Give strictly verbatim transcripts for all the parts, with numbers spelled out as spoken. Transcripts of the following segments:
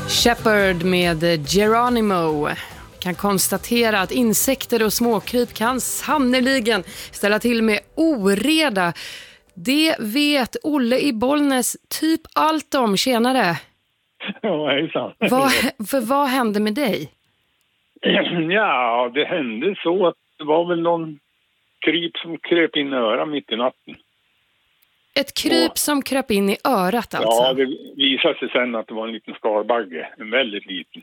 Shepherd med Geronimo. Kan konstatera att insekter och småkryp kan sannoliken ställa till med oreda. Det vet Olle i Bollnäs typ allt om. Tjenare. Ja, hejsan. Vad, för vad hände med dig? Ja, det hände så att det var väl någon kryp som kröp in i örat mitt i natten. Ett kryp och, som kröp in i örat alltså? Ja, det visade sig sen att det var en liten skalbagge. En väldigt liten.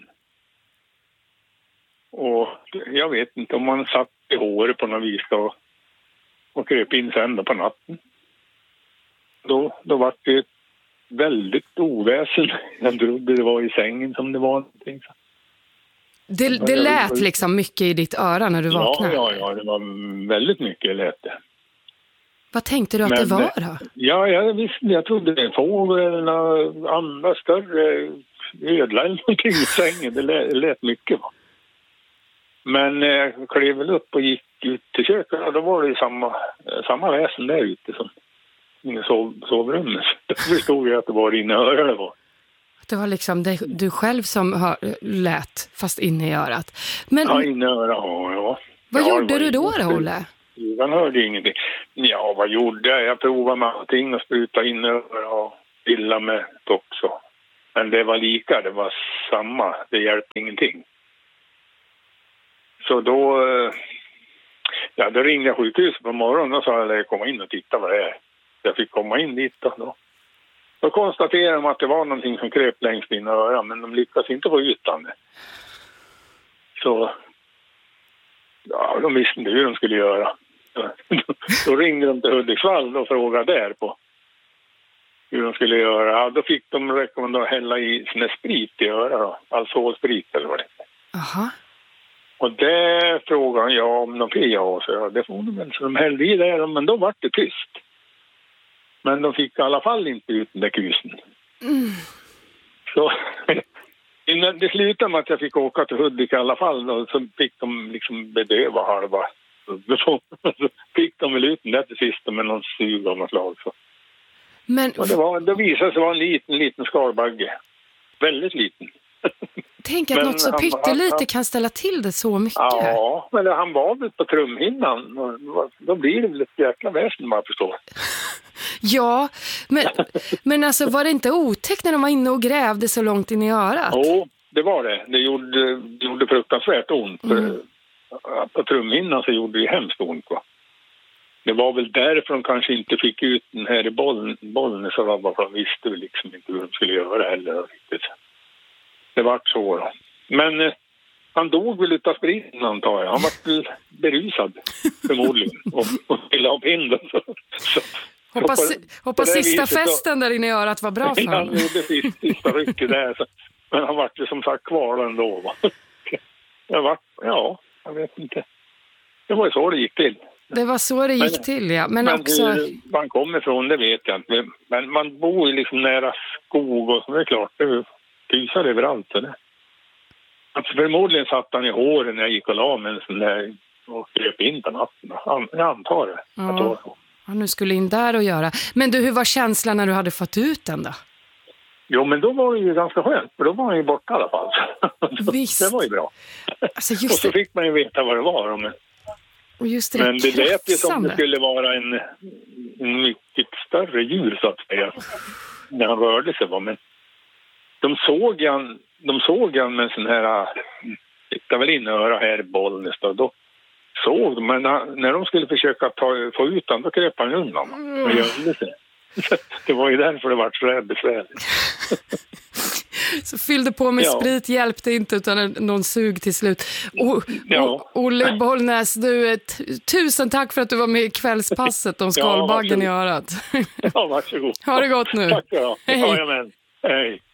Och jag vet inte om man satt i håret på något vis och, och kröp in sen då på natten. Då, då var det väldigt oväsen. Jag trodde det var i sängen som det var någonting. Det, det lät liksom mycket i ditt öra när du vaknade? Ja, ja, ja, det var väldigt mycket lät det. Vad tänkte du att Men, det var då? Ja, jag visste, jag trodde det var en fågel eller andra större ödla eller någonting i sängen. Det lät, det lät mycket. Va? Men jag klev väl upp och gick ut till köket och då var det samma, samma väsen där ute som i sov, sovrummet. Då förstod jag att det var inne i örat det var. Det var liksom det, du själv som hör, lät fast inne i örat. Men, ja, inne i örat, ja. ja. Vad ja, gjorde du då, då, Olle? Han hörde ingenting. Ja, vad gjorde jag? Jag provade med allting och spruta in över och pilla med också. Men det var lika, det var samma. Det hjälpte ingenting. Så då, ja, då ringde jag sjukhuset på morgonen och sa att jag komma in och titta vad det är. Jag fick komma in dit då. Då, då konstaterade de att det var någonting som kröp längst in i örat, men de lyckades inte få ut det. Så ja, de visste inte hur de skulle göra. Då ringde de till Hudiksvall och frågade där på hur de skulle göra. Ja, då fick de rekommendera att hälla i sån här sprit i örat då. Alkoholsprit eller vad det är. Aha. Och det frågade jag om de fick ja, så ja, det får de väl. Så de hällde i det, men då var det tyst. Men de fick i alla fall inte ut den där kusen. Mm. Så det slutade med att jag fick åka till Hudik i alla fall. Och så fick de liksom bedöva halva. Så fick de väl ut den där till sist med någon sug av något slag. Så. Men och det, var, det visade sig vara en liten, liten skalbagge. Väldigt liten. Tänk att men något så pyttelite kan ställa till det så mycket. Ja, men han var väl på trumhinnan. Då blir det väl ett jäkla väsen, man förstår. Ja, men, men alltså var det inte otäckt när de var inne och grävde så långt in i örat? Jo, det var det. Det gjorde, det gjorde fruktansvärt ont. Mm. På trumhinnan så gjorde det hemskt ont. Va? Det var väl därför de kanske inte fick ut den här i bollen, bollen så var för de visste liksom inte hur de skulle göra heller riktigt. Det var så då. Men eh, han dog väl utav spriten antar jag. Han var väl berusad förmodligen och, och ville ha pinden. Så, så. Hoppas, på, hoppas på sista viset, festen där inne i örat var bra för honom. Han gjorde sista, sista rycket där. Så, men han var ju som sagt kvar ändå. Va? Jag var, ja, jag vet inte. Det var ju så det gick till. Det var så det gick men, till, ja. Men, men också... hur man kommer ifrån, det vet jag inte. Men man bor ju liksom nära skog och så det är klart, det pysar överallt. Så det. Alltså, förmodligen satt han i håren när jag gick och la med en sån där och kröp in på natten. Jag antar det. Ja. Jag tror. Ja, nu skulle in där och göra. Men du, hur var känslan när du hade fått ut den då? Jo, men då var det ju ganska skönt. För då var han ju borta i alla fall. Visst. Det var ju bra. Alltså, just och så fick man ju veta vad det var. Men, och just det, men det lät ju som det skulle vara en, en mycket större djur så att säga. När han rörde sig. Va? Men de såg han, de såg han med en sån här... Det väl in öra här i Bollnäs då. Då såg de, men när de skulle försöka ta, få ut han, då kröp han undan. Och gömde sig. Det var ju därför det var så här besvärligt. Så fyllde på med ja. sprit, hjälpte inte utan någon sug till slut. Och, ja. och, Olle Bollnäs, du, t- tusen tack för att du var med i kvällspasset om skalbaggen ja, i örat. Ja, varsågod. Ha det gott nu. Tack ja. Hej. Ja, men. Hej.